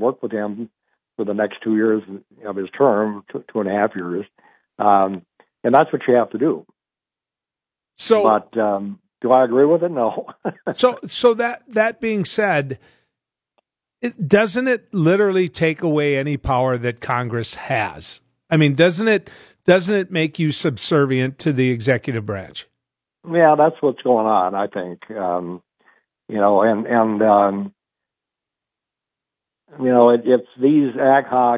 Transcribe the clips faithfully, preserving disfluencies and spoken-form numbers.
work with him for the next two years of his term, two, two and a half years. Um, and that's what you have to do. So, but um, do I agree with it? No. so, so that, that being said, it, doesn't it literally take away any power that Congress has? I mean, doesn't it, doesn't it make you subservient to the executive branch? Yeah, that's what's going on, I think. Um, you know, and, and, um, you know, it, it's these ad hoc,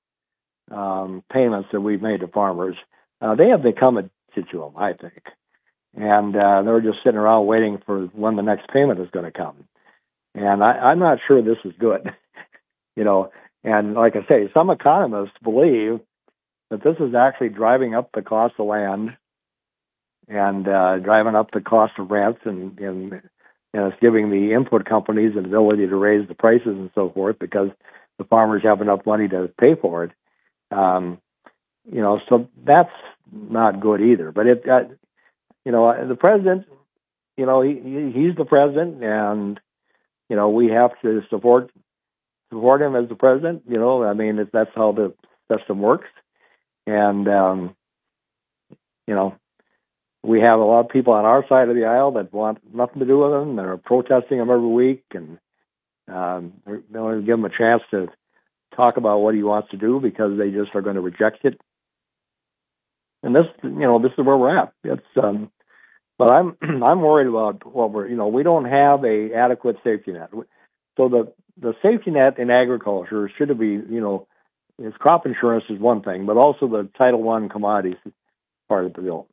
um, payments that we've made to farmers. Uh, they have become addicted to them, I think. And, uh, they're just sitting around waiting for when the next payment is going to come. And I, I'm not sure this is good, you know, and like I say, some economists believe that this is actually driving up the cost of land and uh, driving up the cost of rents, and, and, and it's giving the input companies an ability to raise the prices and so forth because the farmers have enough money to pay for it. Um, you know, so that's not good either. But it, uh, you know, the president, you know, he, he's the president, and you know, we have to support support him as the president. You know, I mean, if that's how the system works, and um, you know. We have a lot of people on our side of the aisle that want nothing to do with him. They're protesting him every week, and um, they don't even give him a chance to talk about what he wants to do because they just are going to reject it. And this, you know, this is where we're at. It's, um, but I'm, I'm worried about what we're, you know, we don't have a adequate safety net. So the the safety net in agriculture should be, you know, it's crop insurance is one thing, but also the Title One commodities part of the bill.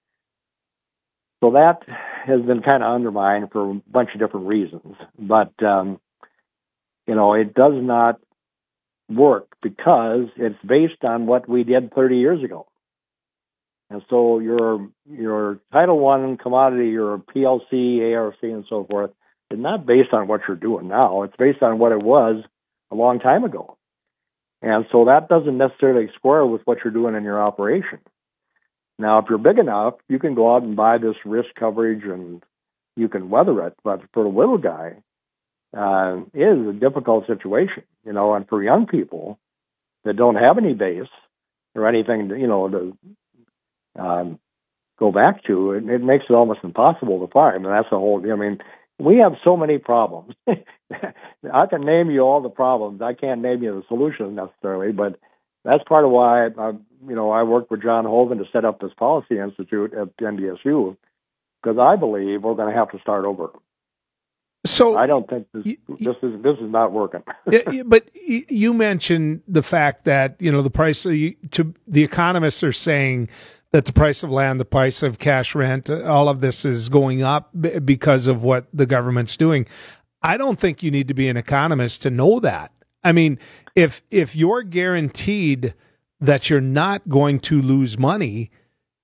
So that has been kind of undermined for a bunch of different reasons. But, um, you know, it does not work because it's based on what we did thirty years ago. And so your your Title One commodity, your P L C, A R C, and so forth, is not based on what you're doing now. It's based on what it was a long time ago. And so that doesn't necessarily square with what you're doing in your operation. Now, if you're big enough, you can go out and buy this risk coverage and you can weather it. But for the little guy, uh, it is a difficult situation, you know, and for young people that don't have any base or anything, to, you know, to um, go back to, it, it makes it almost impossible to farm. And that's the whole, I mean, we have so many problems. I can name you all the problems. I can't name you the solutions necessarily, but that's part of why I, you know, I worked with John Hoven to set up this policy institute at N D S U because I believe we're going to have to start over. So I don't think this, y- this is this is not working. But you mentioned the fact that, you know, the price of, to the economists are saying that the price of land, the price of cash rent, all of this is going up because of what the government's doing. I don't think you need to be an economist to know that. I mean, if if you're guaranteed that you're not going to lose money,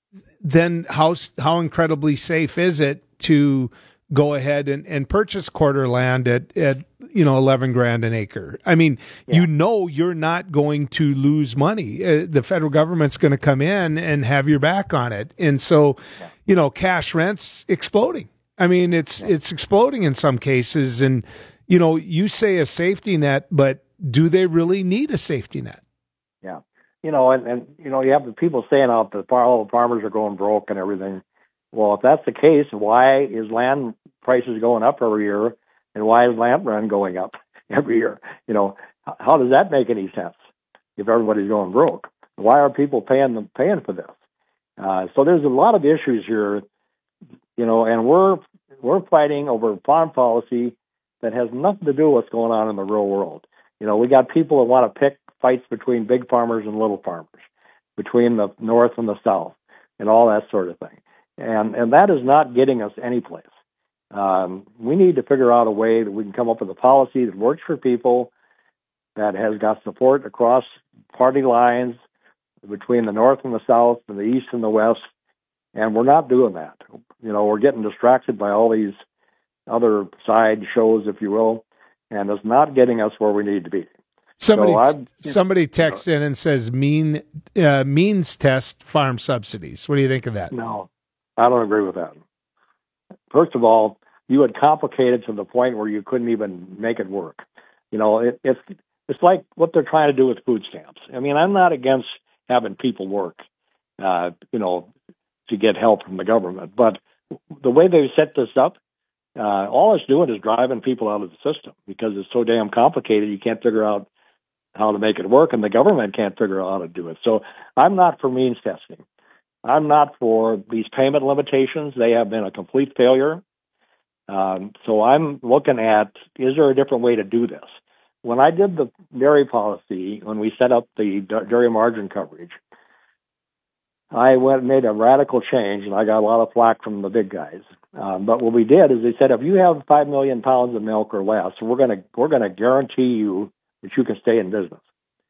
then how how incredibly safe is it to go ahead and, and purchase quarter land at, at you know eleven grand an acre? I mean, yeah. You know you're not going to lose money. Uh, the federal government's going to come in and have your back on it, and so yeah. you know cash rent's exploding. I mean, it's yeah. it's exploding in some cases, and you know you say a safety net, but do they really need a safety net? Yeah. You know, and, and you know, you have the people saying out that all the farmers are going broke and everything. Well, if that's the case, why is land prices going up every year, and why is land rent going up every year? You know, how does that make any sense if everybody's going broke? Why are people paying them paying for this? Uh, so there's a lot of issues here, you know, and we're we're fighting over farm policy that has nothing to do with what's going on in the real world. You know, we got people that want to pick fights between big farmers and little farmers, between the North and the South, and all that sort of thing. And and that is not getting us anyplace. Um, we need to figure out a way that we can come up with a policy that works for people, that has got support across party lines between the North and the South, and the East and the West. And we're not doing that. You know, we're getting distracted by all these other side shows, if you will, and it's not getting us where we need to be. Somebody so somebody texts in and says mean uh, means test farm subsidies. What do you think of that? No, I don't agree with that. First of all, you would complicate it to the point where you couldn't even make it work. You know, it, it's it's like what they're trying to do with food stamps. I mean, I'm not against having people work, uh, you know, to get help from the government, but the way they've set this up, uh, all it's doing is driving people out of the system because it's so damn complicated. You can't figure out how to make it work, and the government can't figure out how to do it. So I'm not for means testing. I'm not for these payment limitations. They have been a complete failure. Um, so I'm looking at, is there a different way to do this? When I did the dairy policy, when we set up the dairy margin coverage, I went and made a radical change, and I got a lot of flack from the big guys. Um, but what we did is they said, if you have five million pounds of milk or less, we're going to we're going to guarantee you that you can stay in business.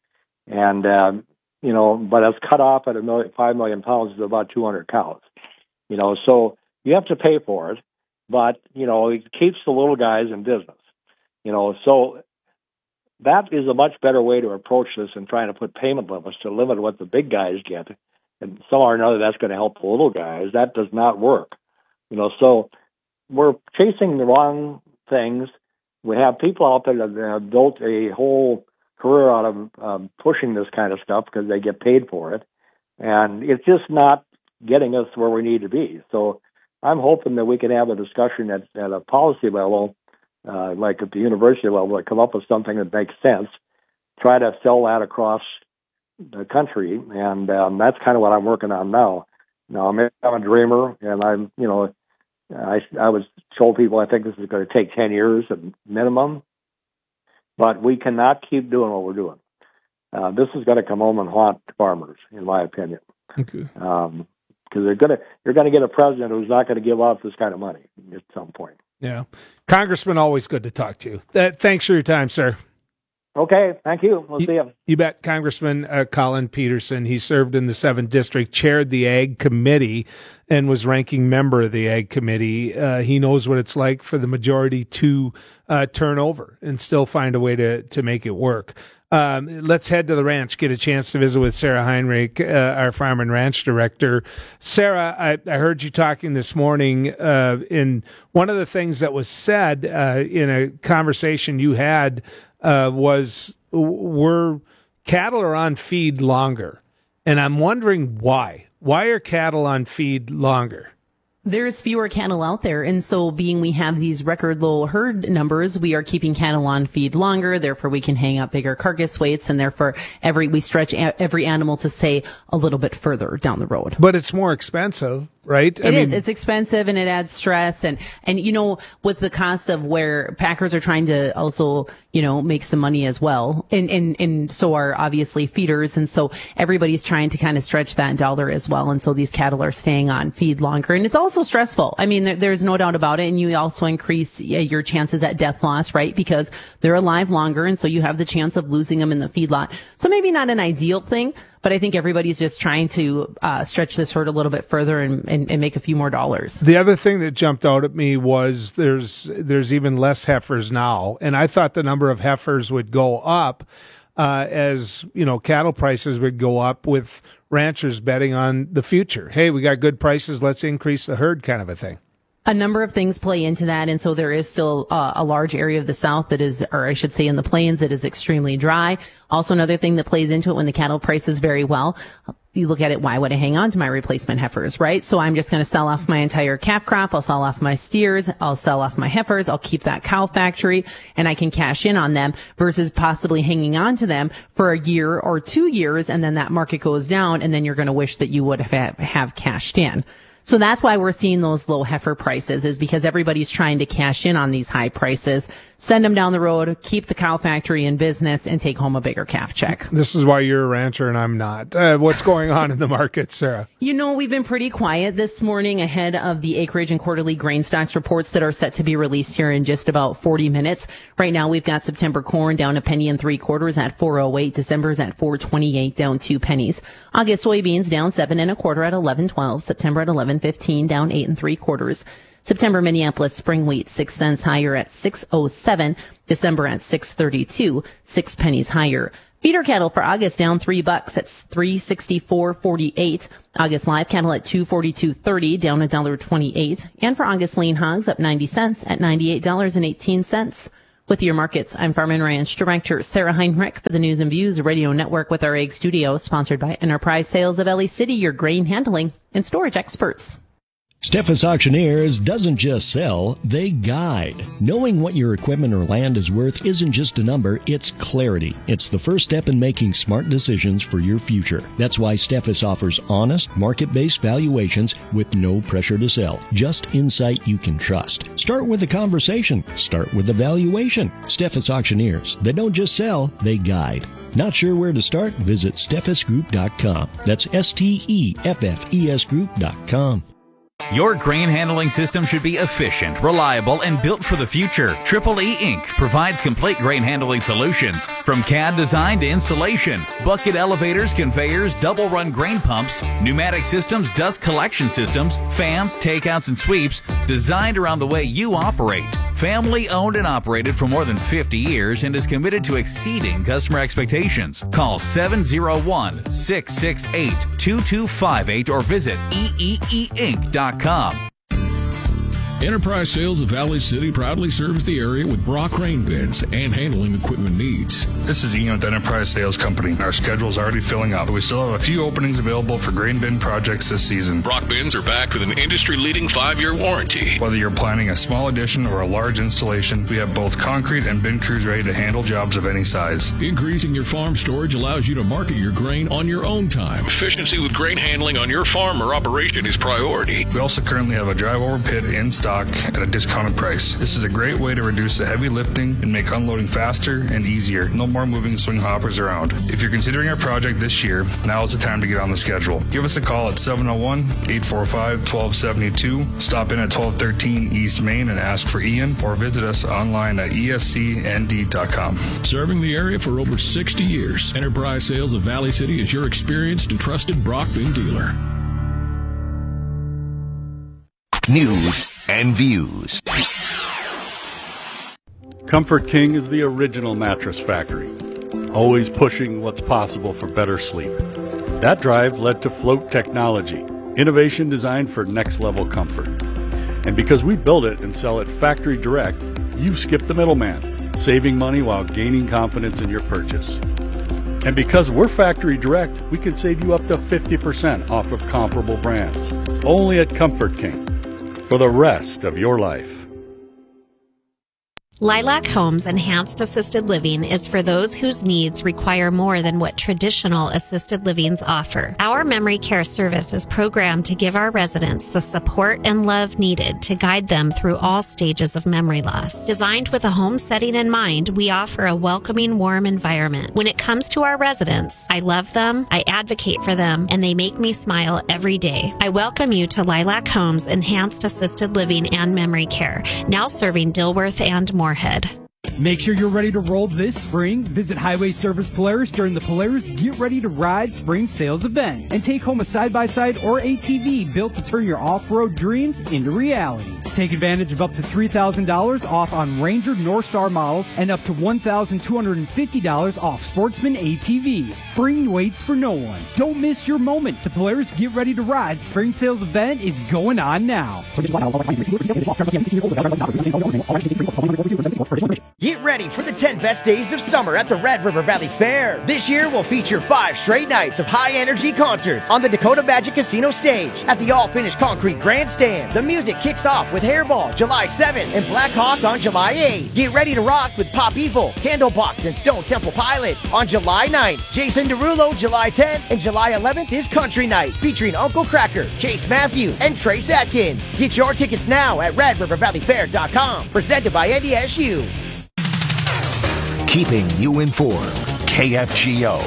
And um, you know, but it's cut off at a million, five million pounds is about two hundred cows. You know, so you have to pay for it, but you know, it keeps the little guys in business. You know, so that is a much better way to approach this than trying to put payment limits to limit what the big guys get. And somehow or another, that's going to help the little guys. That does not work. You know, so we're chasing the wrong things. We have people out there that have built a whole career out of um, pushing this kind of stuff because they get paid for it. And it's just not getting us where we need to be. So I'm hoping that we can have a discussion at, at a policy level, uh, like at the university level, to come up with something that makes sense, try to sell that across the country, and um, that's kind of what I'm working on now. Now, I'm, I'm a dreamer, and I'm, you know, I, I was told people I think this is going to take ten years at minimum, but we cannot keep doing what we're doing. Uh, this is going to come home and haunt farmers, in my opinion. Okay. Um, because they're going to, you're going to get a president who's not going to give out this kind of money at some point. Yeah. Congressman, always good to talk to you. Uh, thanks for your time, sir. Okay, thank you. We'll you, see you. You bet. Congressman uh, Collin Peterson. He served in the seventh District, chaired the Ag Committee, and was ranking member of the Ag Committee. Uh, he knows what it's like for the majority to uh, turn over and still find a way to, to make it work. Um, let's head to the ranch, get a chance to visit with Sarah Heinrich, uh, our farm and ranch director. Sarah, I, I heard you talking this morning, uh, in one of the things that was said, uh, in a conversation you had, uh, was were cattle are on feed longer. And I'm wondering why. Why are cattle on feed longer? There's fewer cattle out there, and so being we have these record low herd numbers, we are keeping cattle on feed longer, therefore we can hang up bigger carcass weights, and therefore every we stretch a, every animal to say a little bit further down the road. But it's more expensive, right? It I is. Mean, it's expensive, and it adds stress, and, and you know, with the cost of where packers are trying to also, you know, make some money as well, and, and, and so are obviously feeders, and so everybody's trying to kind of stretch that dollar as well, and so these cattle are staying on feed longer, and it's also stressful. I mean, there, there's no doubt about it, and you also increase yeah, your chances at death loss, right? Because they're alive longer, and so you have the chance of losing them in the feedlot. So maybe not an ideal thing, but I think everybody's just trying to uh, stretch this herd a little bit further and, and, and make a few more dollars. The other thing that jumped out at me was there's there's even less heifers now, and I thought the number of heifers would go up uh, as you know cattle prices would go up with ranchers betting on the future. Hey, we got good prices, let's increase the herd, kind of a thing. A number of things play into that, and so there is still uh, a large area of the South that is, or I should say in the plains, that is extremely dry. Also, another thing that plays into it when the cattle price is very well, you look at it, why would I hang on to my replacement heifers, right? So I'm just going to sell off my entire calf crop, I'll sell off my steers, I'll sell off my heifers, I'll keep that cow factory, and I can cash in on them versus possibly hanging on to them for a year or two years, and then that market goes down, and then you're going to wish that you would have, have cashed in. So that's why we're seeing those low heifer prices, is because everybody's trying to cash in on these high prices, send them down the road, keep the cow factory in business, and take home a bigger calf check. This is why you're a rancher and I'm not. Uh, what's going on in the market, Sarah? You know, we've been pretty quiet this morning ahead of the acreage and quarterly grain stocks reports that are set to be released here in just about forty minutes. Right now, we've got September corn down a penny and three quarters at four oh eight. December's at four twenty-eight, down two pennies. August soybeans down seven and a quarter at eleven twelve. September at eleven fifteen, down eight and three quarters. September Minneapolis spring wheat six cents higher at six oh seven. December at six thirty-two, six pennies higher. Feeder cattle for August down three bucks at three sixty-four forty-eight. August live cattle at two forty-two thirty, down a dollar twenty-eight. And for August lean hogs up ninety cents at ninety-eight dollars and eighteen cents. With your markets, I'm Farm and Ranch Director Sarah Heinrich for the News and Views Radio Network with our Ag Studio, sponsored by Enterprise Sales of Valley City, your grain handling and storage experts. Steffes Auctioneers doesn't just sell, they guide. Knowing what your equipment or land is worth isn't just a number, it's clarity. It's the first step in making smart decisions for your future. That's why Steffes offers honest, market-based valuations with no pressure to sell. Just insight you can trust. Start with a conversation. Start with a valuation. Steffes Auctioneers. They don't just sell, they guide. Not sure where to start? Visit steffes group dot com. That's S T E F F E S group dot com. Your grain handling system should be efficient, reliable, and built for the future. Triple E Incorporated provides complete grain handling solutions, from C A D design to installation, bucket elevators, conveyors, double-run grain pumps, pneumatic systems, dust collection systems, fans, takeouts, and sweeps, designed around the way you operate. Family owned and operated for more than fifty years and is committed to exceeding customer expectations. Call seven oh one, six six eight, two two five eight or visit E E E Inc dot com. Enterprise Sales of Valley City proudly serves the area with Brock grain bins and handling equipment needs. This is Ian with Enterprise Sales Company. Our schedule is already filling up, but we still have a few openings available for grain bin projects this season. Brock bins are backed with an industry-leading five-year warranty. Whether you're planning a small addition or a large installation, we have both concrete and bin crews ready to handle jobs of any size. Increasing your farm storage allows you to market your grain on your own time. Efficiency with grain handling on your farm or operation is priority. We also currently have a drive-over pit in stock at a discounted price. This is a great way to reduce the heavy lifting and make unloading faster and easier. No more moving swing hoppers around. If you're considering a project this year, now is the time to get on the schedule. Give us a call at seven oh one, eight four five, one two seven two. Stop in at twelve thirteen East Main and ask for Ian, or visit us online at E S C N D dot com. Serving the area for over sixty years, Enterprise Sales of Valley City is your experienced and trusted Brock bin dealer. News and Views. Comfort King is the original mattress factory, always pushing what's possible for better sleep. That drive led to Float Technology, innovation designed for next-level comfort. And because we build it and sell it factory direct, you skip the middleman, saving money while gaining confidence in your purchase. And because we're factory direct, we can save you up to fifty percent off of comparable brands. Only at Comfort King. For the rest of your life. Lilac Homes Enhanced Assisted Living is for those whose needs require more than what traditional assisted livings offer. Our memory care service is programmed to give our residents the support and love needed to guide them through all stages of memory loss. Designed with a home setting in mind, we offer a welcoming, warm environment. When it comes to our residents, I love them, I advocate for them, and they make me smile every day. I welcome you to Lilac Homes Enhanced Assisted Living and Memory Care, now serving Dilworth and more. Head. Make sure you're ready to roll this spring. Visit Highway Service Polaris during the Polaris Get Ready to Ride Spring Sales Event and take home a side-by-side or A T V built to turn your off-road dreams into reality. Take advantage of up to three thousand dollars off on Ranger North Star models and up to one thousand two hundred fifty dollars off Sportsman A T Vs. Spring waits for no one. Don't miss your moment. The Polaris Get Ready to Ride Spring Sales Event is going on now. Get ready for the ten best days of summer at the Red River Valley Fair. This year will feature five straight nights of high-energy concerts on the Dakota Magic Casino stage at the all-finished concrete grandstand. The music kicks off with Hairball July seventh and Black Hawk on July eighth. Get ready to rock with Pop Evil, Candlebox, and Stone Temple Pilots on July ninth. Jason Derulo July tenth, and July eleventh is Country Night featuring Uncle Cracker, Chase Matthew, and Trace Atkins. Get your tickets now at red river valley fair dot com. Presented by N D S U. Keeping you informed. K F G O.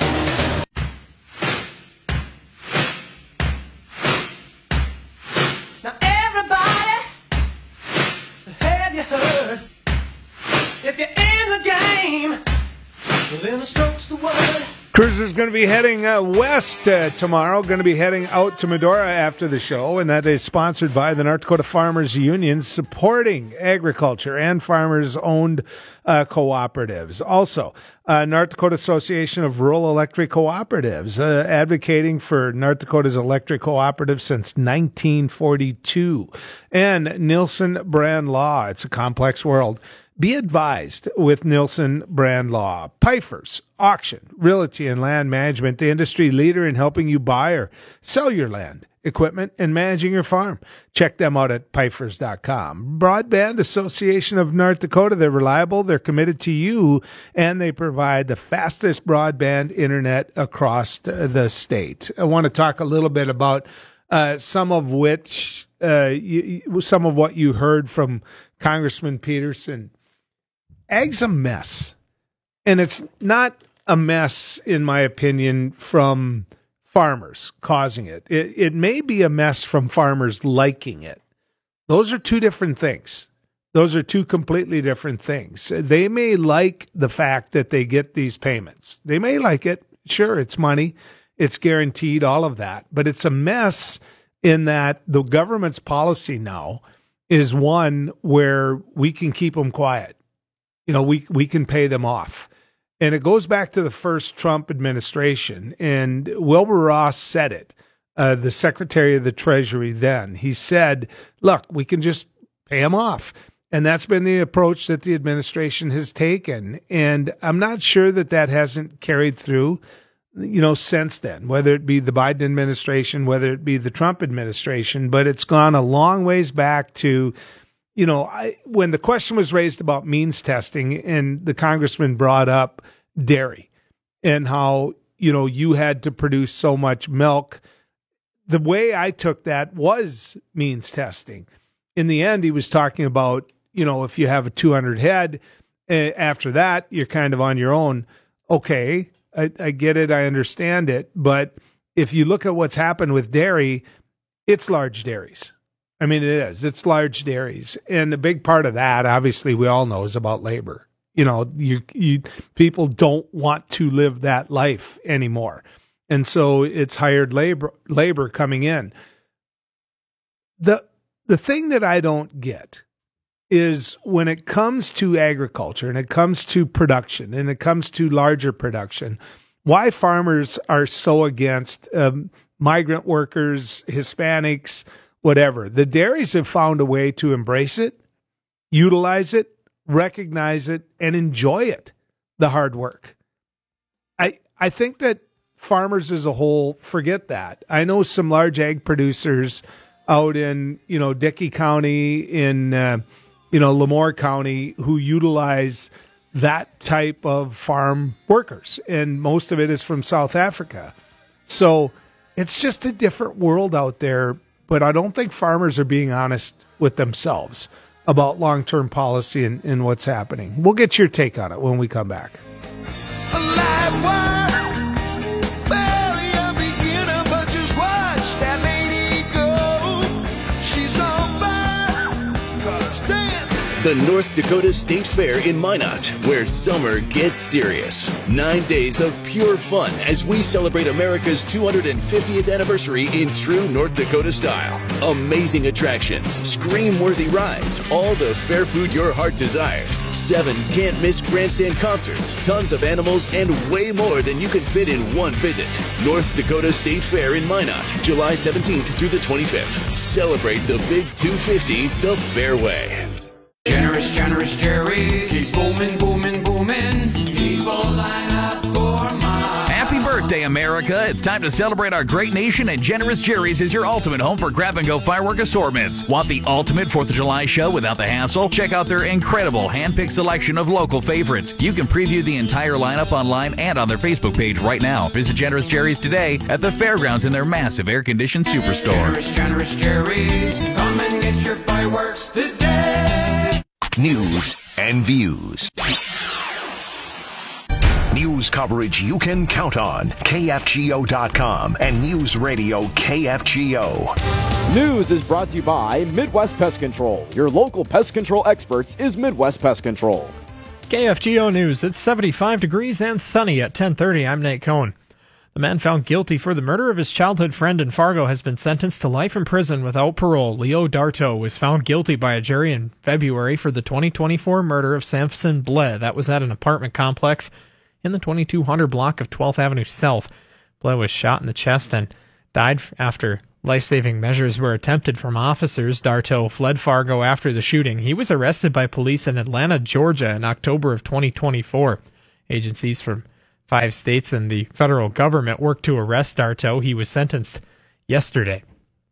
Now everybody, have you heard? If you're in the game, well then the stroke's the word. Cruiser's going to be heading uh, west uh, tomorrow, going to be heading out to Medora after the show, and that is sponsored by the North Dakota Farmers Union, supporting agriculture and farmers-owned uh, cooperatives. Also, uh, North Dakota Association of Rural Electric Cooperatives, uh, advocating for North Dakota's electric cooperative since nineteen forty-two. And Nielsen Brand Law. It's a complex world. Be advised with Nilsson Brand Law. Pfeiffer's Auction, Realty, and Land Management, the industry leader in helping you buy or sell your land, equipment, and managing your farm. Check them out at Pfeiffer's dot com. Broadband Association of North Dakota, they're reliable, they're committed to you, and they provide the fastest broadband internet across the state. I want to talk a little bit about uh, some of which, uh, you, some of what you heard from Congressman Peterson. Ag's a mess, and it's not a mess, in my opinion, from farmers causing it. It, it may be a mess from farmers liking it. Those are two different things. Those are two completely different things. They may like the fact that they get these payments. They may like it. Sure, it's money. It's guaranteed, all of that. But it's a mess in that the government's policy now is one where we can keep them quiet. You know, we we can pay them off. And it goes back to the first Trump administration. And Wilbur Ross said it, uh, the Secretary of the Treasury then. He said, look, we can just pay them off. And that's been the approach that the administration has taken. And I'm not sure that that hasn't carried through, you know, since then, whether it be the Biden administration, whether it be the Trump administration. But it's gone a long ways back to, you know, I, when the question was raised about means testing and the congressman brought up dairy and how, you know, you had to produce so much milk, the way I took that was means testing. In the end, he was talking about, you know, if you have a two hundred head, uh, after that, you're kind of on your own. Okay, I, I get it. I understand it. But if you look at what's happened with dairy, it's large dairies. I mean, it is. It's large dairies. And a big part of that, obviously, we all know is about labor. You know, you, you people don't want to live that life anymore. And so it's hired labor labor coming in. The the thing that I don't get is when it comes to agriculture and it comes to production and it comes to larger production, why farmers are so against um, migrant workers, Hispanics, whatever. The dairies have found a way to embrace it, utilize it, recognize it, and enjoy it, the hard work. I I think that farmers as a whole forget that. I know some large ag producers out in, you know, Dickey County, in, uh, you know, Lemoore County, who utilize that type of farm workers, and most of it is from South Africa. So it's just a different world out there. But I don't think farmers are being honest with themselves about long-term policy and, and what's happening. We'll get your take on it when we come back. The North Dakota State Fair in Minot, where summer gets serious. Nine days of pure fun as we celebrate America's two hundred fiftieth anniversary in true North Dakota style. Amazing attractions, scream-worthy rides, all the fair food your heart desires. Seven can't-miss grandstand concerts, tons of animals, and way more than you can fit in one visit. North Dakota State Fair in Minot, July seventeenth through the twenty-fifth. Celebrate the Big two fifty the fair way. Generous, generous Jerry's. Keep booming, booming, booming. People line up for mine. Happy birthday, America. It's time to celebrate our great nation, and Generous Jerry's is your ultimate home for grab-and-go firework assortments. Want the ultimate fourth of July show without the hassle? Check out their incredible hand-picked selection of local favorites. You can preview the entire lineup online and on their Facebook page right now. Visit Generous Jerry's today at the fairgrounds in their massive air-conditioned superstore. Generous, generous Jerry's. Come and get your fireworks today. News and views. News coverage you can count on. K F G O dot com and News Radio K F G O. News is brought to you by Midwest Pest Control. Your local pest control experts is Midwest Pest Control. K F G O News. It's seventy-five degrees and sunny at ten thirty. I'm Nate Cohn. The man found guilty for the murder of his childhood friend in Fargo has been sentenced to life in prison without parole. Leo Darto was found guilty by a jury in February for the twenty twenty-four murder of Samson Blais. That was at an apartment complex in the twenty-two hundred block of twelfth Avenue South. Blais was shot in the chest and died after Life-saving measures were attempted from officers. Darto fled Fargo after the shooting. He was arrested by police in Atlanta, Georgia in October of twenty twenty-four. Agencies from five states and the federal government worked to arrest Darto. He was sentenced yesterday.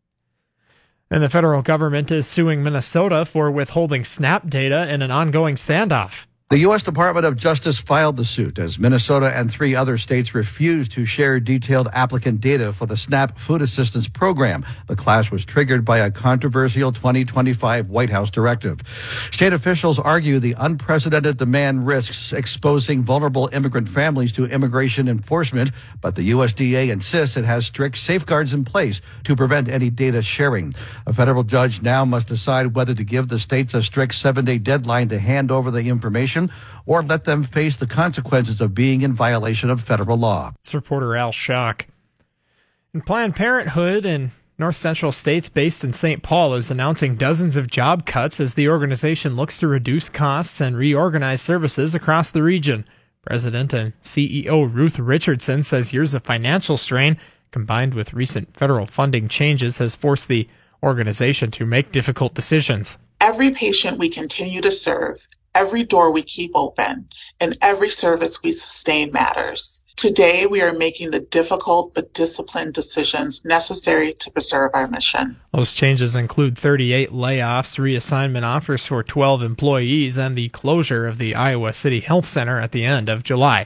And the federal government is suing Minnesota for withholding SNAP data in an ongoing standoff. The U S Department of Justice filed the suit as Minnesota and three other states refused to share detailed applicant data for the SNAP food assistance program. The clash was triggered by a controversial twenty twenty-five White House directive. State officials argue the unprecedented demand risks exposing vulnerable immigrant families to immigration enforcement, but the U S D A insists it has strict safeguards in place to prevent any data sharing. A federal judge now must decide whether to give the states a strict seven-day deadline to hand over the information or let them face the consequences of being in violation of federal law. It's reporter Al Schock. And Planned Parenthood in North Central states based in Saint Paul is announcing dozens of job cuts as the organization looks to reduce costs and reorganize services across the region. President and C E O Ruth Richardson says years of financial strain combined with recent federal funding changes has forced the organization to make difficult decisions. Every patient we continue to serve, every door we keep open, and every service we sustain matters. Today, we are making the difficult but disciplined decisions necessary to preserve our mission. Those changes include thirty-eight layoffs, reassignment offers for twelve employees, and the closure of the Iowa City Health Center at the end of July.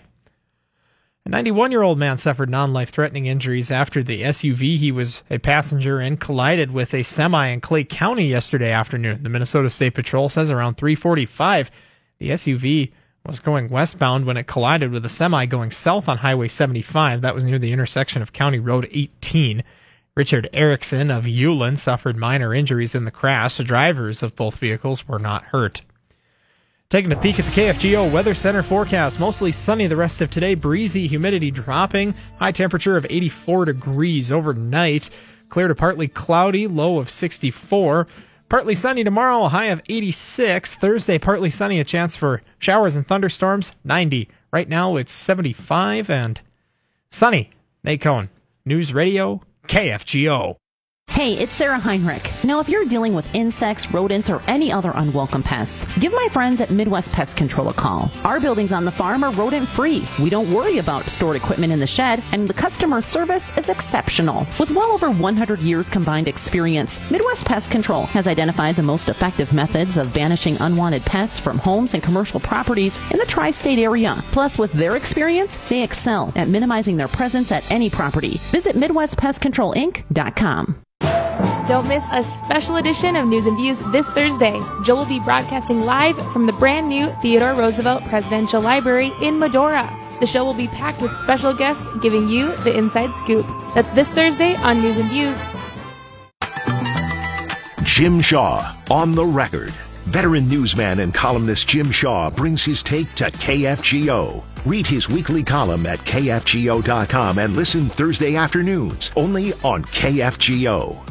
A ninety-one-year-old man suffered non-life-threatening injuries after the S U V he was a passenger in collided with a semi in Clay County yesterday afternoon. The Minnesota State Patrol says around three forty-five, the S U V was going westbound when it collided with a semi going south on Highway seventy-five. That was near the intersection of County Road eighteen. Richard Erickson of Hewlin suffered minor injuries in the crash. The drivers of both vehicles were not hurt. Taking a peek at the K F G O Weather Center forecast. Mostly sunny the rest of today. Breezy, humidity dropping. High temperature of eighty-four degrees overnight. Clear to partly cloudy, low of sixty-four. Partly sunny tomorrow, a high of eighty-six. Thursday, partly sunny, a chance for showers and thunderstorms, ninety. Right now, it's seventy-five and sunny. Nate Cohn, News Radio, K F G O. Hey, it's Sarah Heinrich. Now, if you're dealing with insects, rodents, or any other unwelcome pests, give my friends at Midwest Pest Control a call. Our buildings on the farm are rodent-free. We don't worry about stored equipment in the shed, and the customer service is exceptional. With well over one hundred years combined experience, Midwest Pest Control has identified the most effective methods of banishing unwanted pests from homes and commercial properties in the tri-state area. Plus, with their experience, they excel at minimizing their presence at any property. Visit Midwest Pest Control Inc dot com. Don't miss a special edition of News and Views this Thursday. Joe will be broadcasting live from the brand new Theodore Roosevelt Presidential Library in Medora. The show will be packed with special guests giving you the inside scoop. That's this Thursday on News and Views. Jim Shaw on the record. Veteran newsman and columnist Jim Shaw brings his take to K F G O. Read his weekly column at K F G O dot com and listen Thursday afternoons only on K F G O.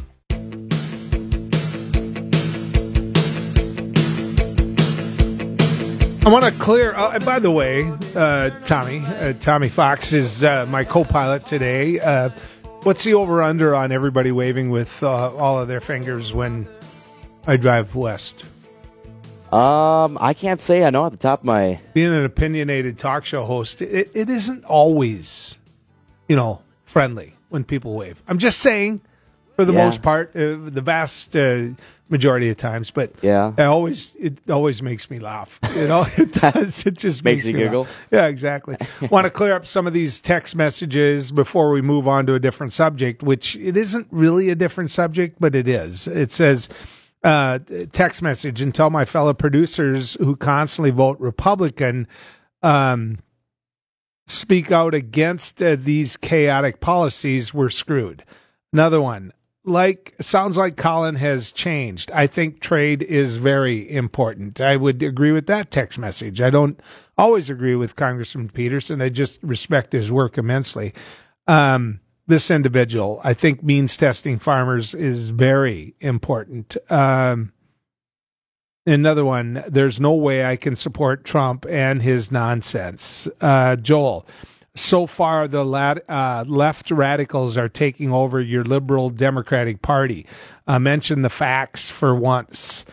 I want to clear, uh, by the way, uh, Tommy, uh, Tommy Fox is uh, my co-pilot today. Uh, what's the over-under on everybody waving with uh, all of their fingers when I drive west? Um, I can't say I know at the top of my... Being an opinionated talk show host, it, it isn't always, you know, friendly when people wave. I'm just saying, for the yeah. most part, uh, the vast uh, majority of times, but yeah. I always it always makes me laugh. You know, it does. It just makes, makes you me giggle. Laugh. Yeah, exactly. Want to clear up some of these text messages before we move on to a different subject, which it isn't really a different subject, but it is. It says, uh, text message, and tell my fellow producers who constantly vote Republican, um, speak out against uh, these chaotic policies, we're screwed. Another one. Like, sounds like Colin has changed. I think trade is very important. I would agree with that text message. I don't always agree with Congressman Peterson. I just respect his work immensely. Um, this individual, I think means testing farmers is very important. Um, another one, there's no way I can support Trump and his nonsense. Uh, Joel, so far the lat, uh, left radicals are taking over your liberal Democratic Party. Uh, mention the facts for once.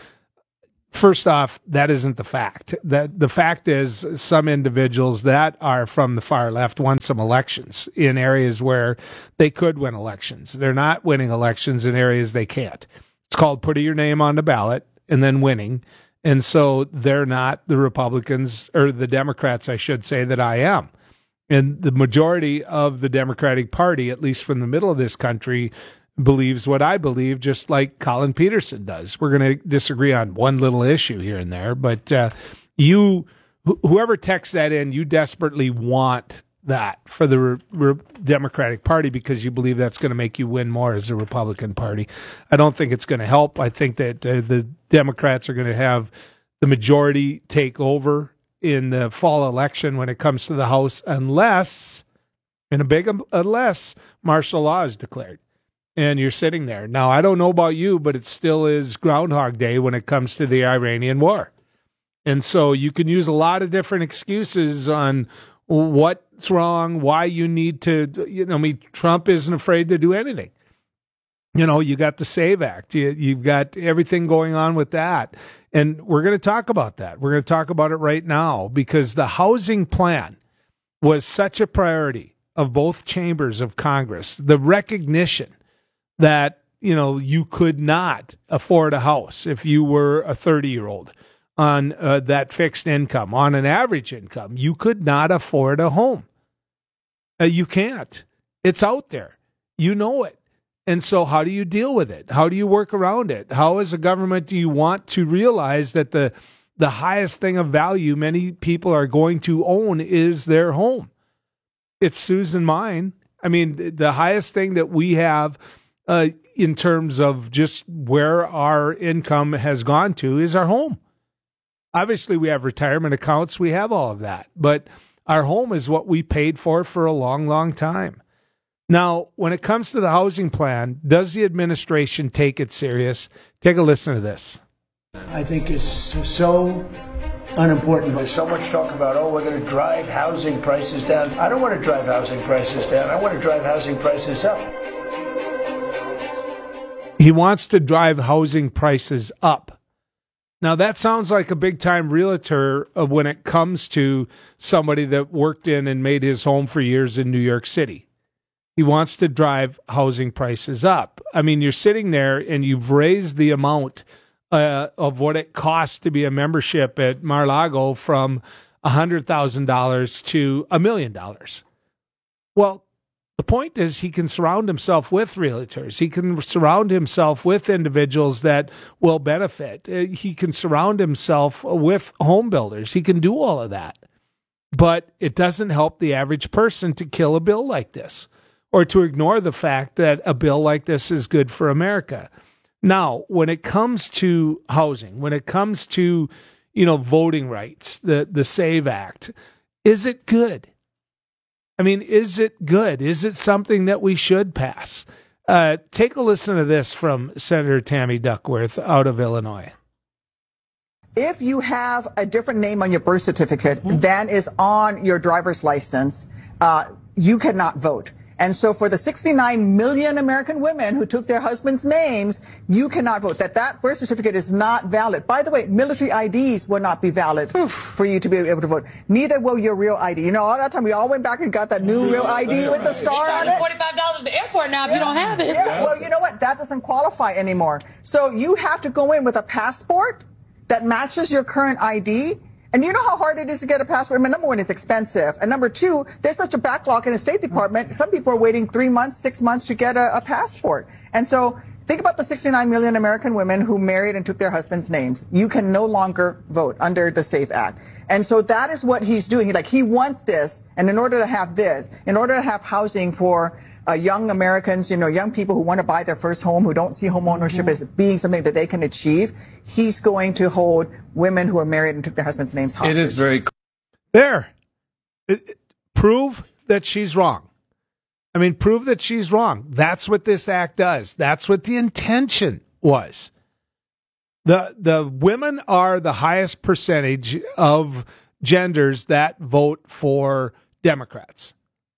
First off, that isn't the fact. That the fact is some individuals that are from the far left won some elections in areas where they could win elections. They're not winning elections in areas they can't. It's called putting your name on the ballot and then winning. And so they're not the Republicans or the Democrats, I should say, that I am. And the majority of the Democratic Party, at least from the middle of this country, believes what I believe, just like Colin Peterson does. We're going to disagree on one little issue here and there, but uh, you, wh- whoever texts that in, you desperately want that for the Re- Re- Democratic Party because you believe that's going to make you win more as a Republican Party. I don't think it's going to help. I think that uh, the Democrats are going to have the majority take over in the fall election when it comes to the House, unless, and a big unless, martial law is declared. And you're sitting there. Now, I don't know about you, but it still is Groundhog Day when it comes to the Iranian war. And so you can use a lot of different excuses on what's wrong, why you need to, you know, I mean, Trump isn't afraid to do anything. You know, you got the SAVE Act. You, you've got everything going on with that. And we're going to talk about that. We're going to talk about it right now because the housing plan was such a priority of both chambers of Congress. The recognition that, you know, you could not afford a house if you were a thirty-year-old on uh, that fixed income, on an average income. You could not afford a home. Uh, you can't. It's out there. You know it. And so how do you deal with it? How do you work around it? How, as a government, do you want to realize that the the highest thing of value many people are going to own is their home? It's Sue's and mine. I mean, the highest thing that we have Uh, in terms of just where our income has gone to is our home. Obviously, we have retirement accounts. We have all of that. But our home is what we paid for for a long, long time. Now, when it comes to the housing plan, does the administration take it serious? Take a listen to this. I think it's so unimportant. There's so much talk about, oh, we're going to drive housing prices down. I don't want to drive housing prices down. I want to drive housing prices up. He wants to drive housing prices up. Now, that sounds like a big-time realtor uh, when it comes to somebody that worked in and made his home for years in New York City. He wants to drive housing prices up. I mean, you're sitting there and you've raised the amount uh, of what it costs to be a membership at Mar-a-Lago from one hundred thousand dollars to a million dollars. Well, the point is he can surround himself with realtors. He can surround himself with individuals that will benefit. He can surround himself with home builders. He can do all of that. But it doesn't help the average person to kill a bill like this or to ignore the fact that a bill like this is good for America. Now, when it comes to housing, when it comes to, you know, voting rights, the, the SAVE Act, is it good? I mean, is it good? Is it something that we should pass? Uh, take a listen to this from Senator Tammy Duckworth out of Illinois. If you have a different name on your birth certificate mm-hmm. than is on your driver's license, uh, you cannot vote. And so for the sixty-nine million American women who took their husbands' names, you cannot vote. That that birth certificate is not valid. By the way, military I Ds will not be valid for you to be able to vote. Neither will your real I D. You know, all that time we all went back and got that new real I D with the star on it. forty-five dollars at the airport now if yeah. you don't have it. Yeah. Well, you know what? That doesn't qualify anymore. So you have to go in with a passport that matches your current I D. And you know how hard it is to get a passport? I mean, number one, it's expensive. And number two, there's such a backlog in the State Department. Some people are waiting three months, six months to get a, a passport. And so think about the sixty-nine million American women who married and took their husbands' names. You can no longer vote under the SAFE Act. And so that is what he's doing. He, like, he wants this. And in order to have this, in order to have housing for uh, young Americans, you know, young people who want to buy their first home, who don't see home ownership mm-hmm. as being something that they can achieve, he's going to hold women who are married and took their husbands' names hostage. It is very cool. There. It, it, prove that she's wrong. I mean, prove that she's wrong. That's what this act does. That's what the intention was. The the women are the highest percentage of genders that vote for Democrats.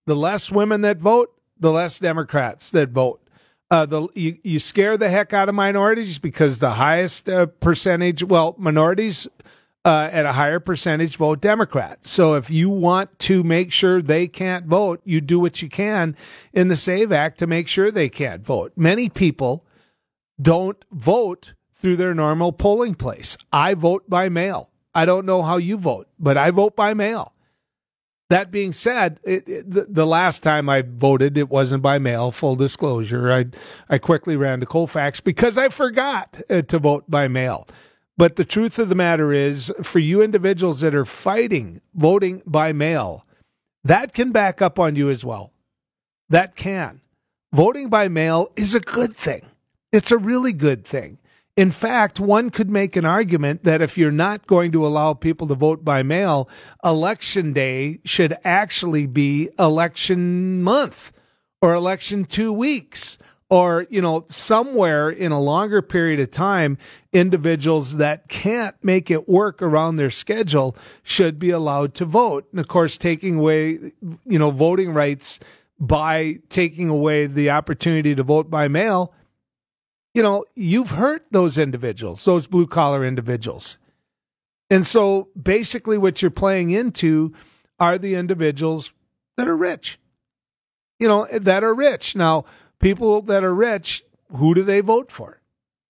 The less women that vote, the less Democrats that vote. Uh, the you, you scare the heck out of minorities because the highest uh, percentage, well, minorities uh, at a higher percentage vote Democrat. So if you want to make sure they can't vote, you do what you can in the SAVE Act to make sure they can't vote. Many people don't vote through their normal polling place. I vote by mail. I don't know how you vote, but I vote by mail. That being said, it, it, the, the last time I voted, it wasn't by mail, full disclosure. I I quickly ran to Colfax because I forgot uh, to vote by mail. But the truth of the matter is, for you individuals that are fighting voting by mail, that can back up on you as well. That can. Voting by mail is a good thing. It's a really good thing. In fact, one could make an argument that if you're not going to allow people to vote by mail, election day should actually be election month or election two weeks or, you know, somewhere in a longer period of time, individuals that can't make it work around their schedule should be allowed to vote. And of course, taking away, you know, voting rights by taking away the opportunity to vote by mail, you know, you've hurt those individuals, those blue-collar individuals. And so basically what you're playing into are the individuals that are rich, you know, that are rich. Now, people that are rich, who do they vote for?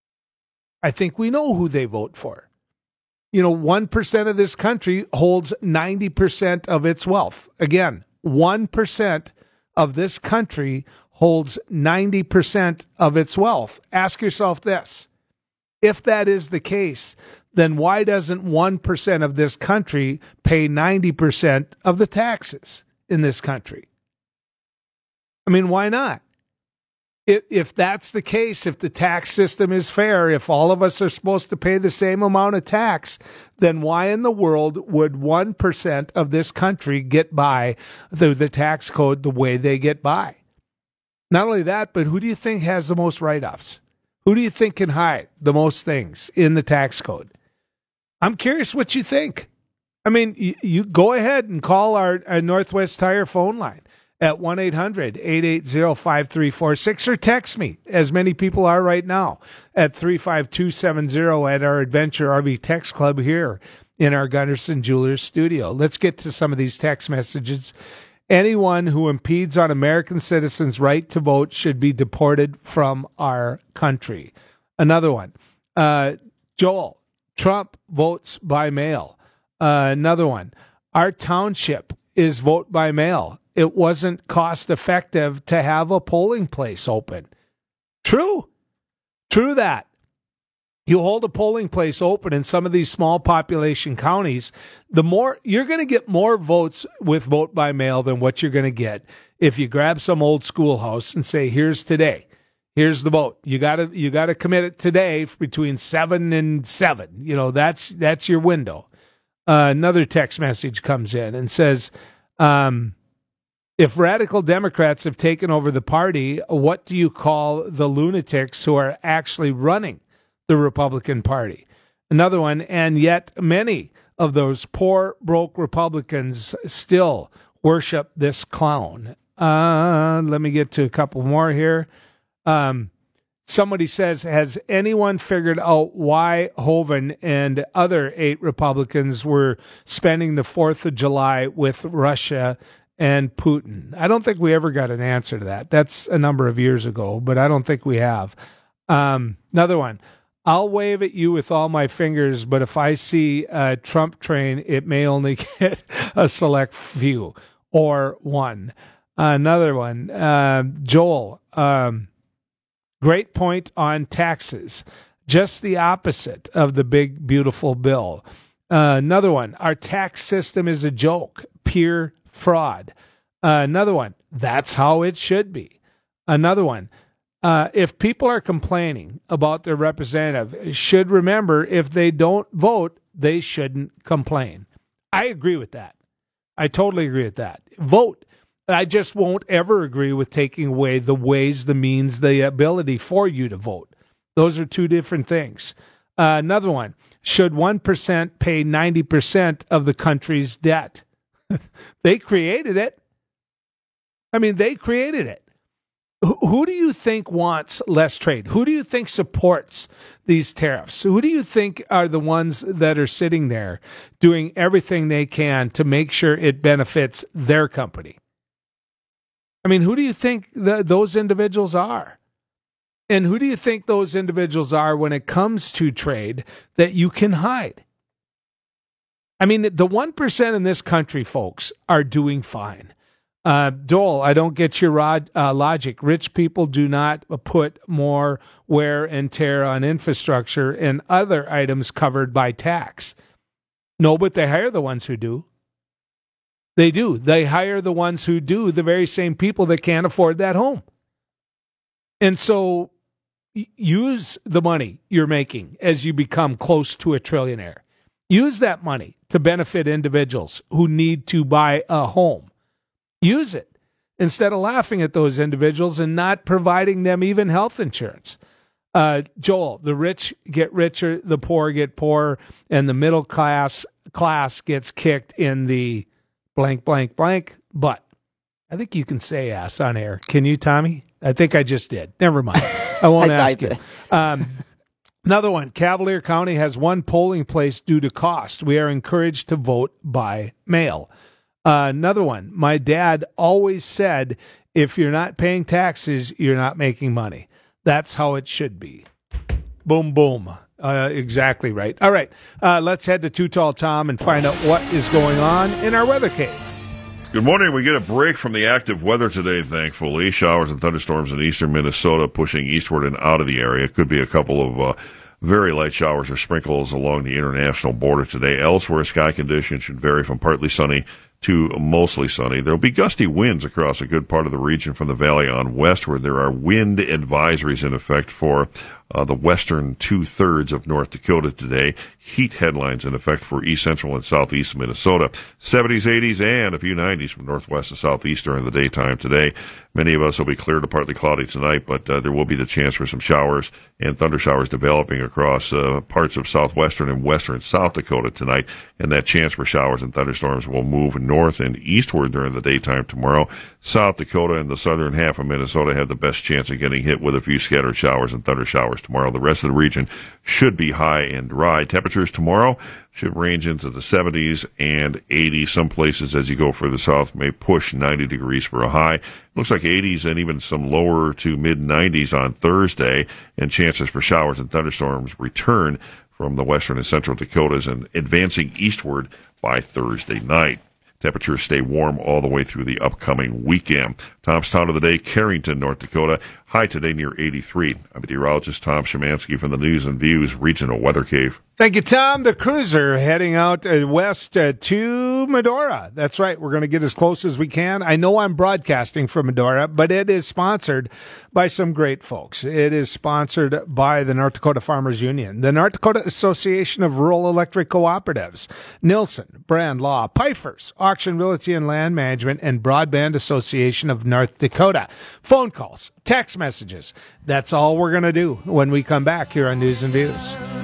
I think we know who they vote for. You know, one percent of this country holds ninety percent of its wealth. Again, one percent of this country holds ninety percent of its wealth. Ask yourself this. If that is the case, then why doesn't one percent of this country pay ninety percent of the taxes in this country? I mean, why not? If, if that's the case, if the tax system is fair, if all of us are supposed to pay the same amount of tax, then why in the world would one percent of this country get by through the tax code the way they get by? Not only that, but who do you think has the most write-offs? Who do you think can hide the most things in the tax code? I'm curious what you think. I mean, you, you go ahead and call our, our Northwest Tire phone line at one eight hundred eight eight zero five three four six or text me, as many people are right now, at three five two seven zero at our Adventure R V Text Club here in our Gunderson Jewelers studio. Let's get to some of these text messages. Anyone who impedes on American citizens' right to vote should be deported from our country. Another one. Uh, Joel, Trump votes by mail. Uh, another one. Our township is vote by mail. It wasn't cost effective to have a polling place open. True. True that. You hold a polling place open in some of these small population counties, the more you're going to get more votes with vote by mail than what you're going to get if you grab some old schoolhouse and say, here's today. Here's the vote. You got to you got to commit it today between seven and seven. You know, that's that's your window. Uh, another text message comes in and says, um, if radical Democrats have taken over the party, what do you call the lunatics who are actually running the Republican Party? Another one, and yet many of those poor, broke Republicans still worship this clown. Uh, let me get to a couple more here. Um, somebody says, has anyone figured out why Hoeven and other eight Republicans were spending the fourth of July with Russia and Putin? I don't think we ever got an answer to that. That's a number of years ago, but I don't think we have. Um, another one. I'll wave at you with all my fingers, but if I see a Trump train, it may only get a select few or one. Uh, another one, uh, Joel, um, great point on taxes. Just the opposite of the big, beautiful bill. Uh, another one, our tax system is a joke, pure fraud. Uh, another one, that's how it should be. Another one, Uh, if people are complaining about their representative, should remember if they don't vote, they shouldn't complain. I agree with that. I totally agree with that. Vote. I just won't ever agree with taking away the ways, the means, the ability for you to vote. Those are two different things. Uh, another one. Should one percent pay ninety percent of the country's debt? They created it. I mean, they created it. Who, who do you think wants less trade? Who do you think supports these tariffs? Who do you think are the ones that are sitting there doing everything they can to make sure it benefits their company? I mean, who do you think the, those individuals are? And who do you think those individuals are when it comes to trade that you can hide? I mean, the one percent in this country, folks, are doing fine. Uh, Dole, I don't get your rod, uh, logic. Rich people do not put more wear and tear on infrastructure and other items covered by tax. No, but they hire the ones who do. They do. They hire the ones who do, the very same people that can't afford that home. And so use the money you're making as you become close to a trillionaire. Use that money to benefit individuals who need to buy a home. Use it instead of laughing at those individuals and not providing them even health insurance. Uh, Joel, the rich get richer, the poor get poorer, and the middle class class gets kicked in the blank, blank, blank. But I think you can say ass on air. Can you, Tommy? I think I just did. Never mind. I won't I, ask I, you. Um, another one. Cavalier County has one polling place due to cost. We are encouraged to vote by mail. Uh, another one. My dad always said, if you're not paying taxes, you're not making money. That's how it should be. Boom, boom. Uh, exactly right. All right. Uh, let's head to Too Tall Tom and find out what is going on in our weather cave. Good morning. We get a break from the active weather today, thankfully. Showers and thunderstorms in eastern Minnesota pushing eastward and out of the area. Could be a couple of uh, very light showers or sprinkles along the international border today. Elsewhere, sky conditions should vary from partly sunny to mostly sunny. There will be gusty winds across a good part of the region from the valley on westward. There are wind advisories in effect for uh, the western two-thirds of North Dakota today. Heat headlines in effect for east central and southeast Minnesota. seventies, eighties, and a few nineties from northwest to southeast during the daytime today. Many of us will be clear to partly cloudy tonight, but uh, there will be the chance for some showers and thunder showers developing across uh, parts of southwestern and western South Dakota tonight, and that chance for showers and thunderstorms will move north and eastward during the daytime tomorrow. South Dakota and the southern half of Minnesota have the best chance of getting hit with a few scattered showers and thunder showers tomorrow. The rest of the region should be high and dry. Temperatures tomorrow should range into the seventies and eighties. Some places as you go further south may push ninety degrees for a high. Looks like eighties and even some lower to mid nineties on Thursday, and chances for showers and thunderstorms return from the western and central Dakotas and advancing eastward by Thursday night. Temperatures stay warm all the way through the upcoming weekend. Tom's Town of the Day, Carrington, North Dakota. High today near eighty-three. I'm meteorologist Tom Szymanski from the News and Views Regional Weather Cave. Thank you, Tom. The cruiser heading out uh, west uh, to Medora. That's right. We're going to get as close as we can. I know I'm broadcasting from Medora, but it is sponsored by some great folks. It is sponsored by the North Dakota Farmers Union, the North Dakota Association of Rural Electric Cooperatives, Nilson, Brand Law, Pfeiffer's, Auction Realty and Land Management, and Broadband Association of North Dakota. Phone calls, text messages. That's all we're going to do when we come back here on News and Views.